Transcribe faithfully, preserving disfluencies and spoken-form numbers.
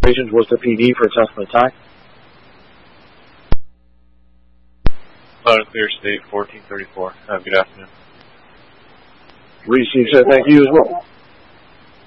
operations. What's the P D for Cessna attack? Loud and clear, state fourteen thirty-four. Have a good afternoon. Receive, sir. Thank you as well.